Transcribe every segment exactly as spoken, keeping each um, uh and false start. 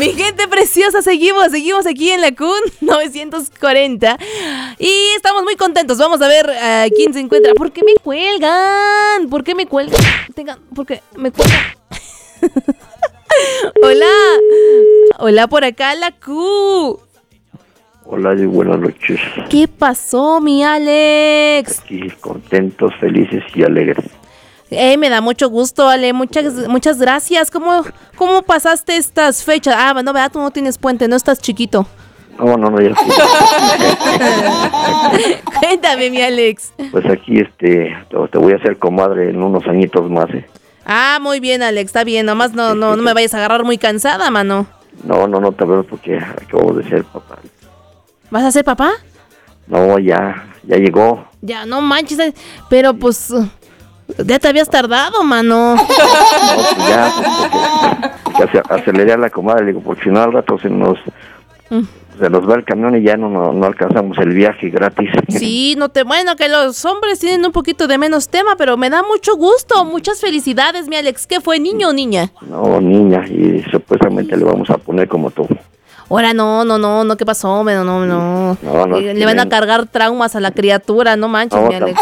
Mi gente preciosa, seguimos, seguimos aquí en la C U N novecientos cuarenta y estamos muy contentos. Vamos a ver uh, quién se encuentra. ¿Por qué me cuelgan? ¿Por qué me cuelgan? Tengan, ¿por qué me cuelgan? Hola, hola por acá la Q. Hola y buenas noches. ¿Qué pasó, mi Alex? Aquí contentos, felices y alegres. Eh, me da mucho gusto, Ale, muchas, muchas gracias. ¿Cómo, ¿Cómo pasaste estas fechas? Ah, no, ¿verdad? Tú no tienes puente, no estás chiquito. No, no, no, ya. Cuéntame, mi Alex. Pues aquí, este, te voy a hacer comadre en unos añitos más, ¿eh? Ah, muy bien, Alex, está bien. Nomás no, no, no me vayas a agarrar muy cansada, mano. No, no, no, te veo porque acabo de ser papá. ¿Vas a ser papá? No, ya, ya llegó. Ya, no manches, pero pues... Ya te habías tardado, mano. No, pues ya, pues porque, porque aceleré a la comadre, le digo, porque si no al rato se nos, mm. se nos va el camión y ya no, no, no alcanzamos el viaje gratis. Sí, no te, bueno, que los hombres tienen un poquito de menos tema, pero me da mucho gusto, muchas felicidades, mi Alex. ¿Qué fue, niño o niña? No, niña, y supuestamente le vamos a poner como tú. Ahora no, no, no, no, ¿qué pasó? No, no, no. no, no le, le van a cargar traumas a la criatura, no manches, no, mi Alex.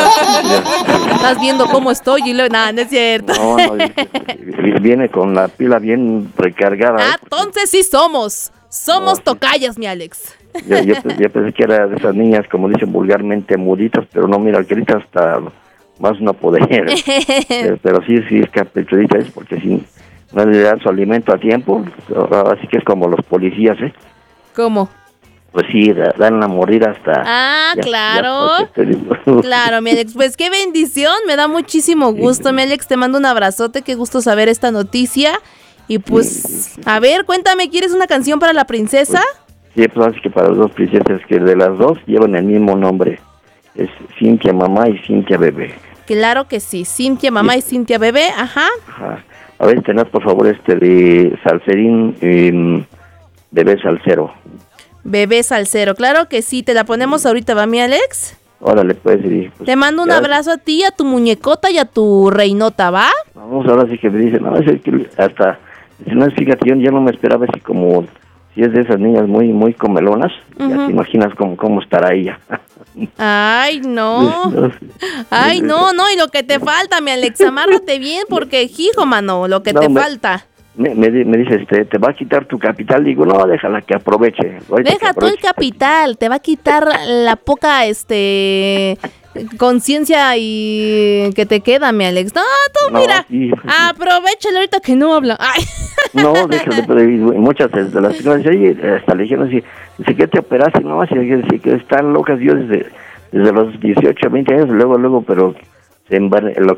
Estás viendo cómo estoy y luego, nada, no es cierto. No, no, viene con la pila bien recargada. Ah, entonces sí somos, somos no, tocayas, sí. Mi Alex. Yo, yo, yo pensé que era de esas niñas, como dicen vulgarmente, muditas, pero no, mira, que ahorita hasta más no poder. pero, pero sí, sí, es caprichudita, es porque sí. No le dan su alimento a tiempo, así que es como los policías, ¿eh? ¿Cómo? Pues sí, dan la mordida hasta... Ah, ya, claro, ya claro, mi Alex, pues qué bendición, me da muchísimo gusto, sí. Mi Alex, te mando un abrazote, qué gusto saber esta noticia, y pues, a ver, cuéntame, ¿quieres una canción para la princesa? Pues, sí, pues así que para las dos princesas, que de las dos llevan el mismo nombre, es Cintia Mamá y Cintia Bebé. Claro que sí, Cintia Mamá sí. Y Cintia Bebé, ajá. Ajá. A ver, tenés por favor este de Salserín, eh, Bebé Salsero. Bebé Salsero, claro que sí, te la ponemos ahorita, ¿va, mi Alex? Órale, pues, sí, pues. Te mando un abrazo a ti, a tu muñecota y a tu reinota, ¿va? Vamos, ahora sí que me dicen, no, es que hasta, no, fíjate, yo ya no me esperaba así como, si es de esas niñas muy, muy comelonas, uh-huh. Ya te imaginas cómo, cómo estará ella. Ay, no. Ay, no, no, y lo que te falta, mi Alex, amárrate bien, porque, hijo, mano, lo que no, te me, falta. Me, me, me dice, este, te va a quitar tu capital, digo, no, déjala que aproveche. Deja tú el capital, te va a quitar la poca, este, conciencia y que te queda, mi Alex. No, tú, no, mira, sí, aprovechalo ahorita que no habla. Ay. No, déjale, pero muchas de las personas hasta le dijeron así, dice que te operaste, no, así que, que están locas, yo desde, desde los dieciocho, veinte años, luego, luego, pero se embar- lo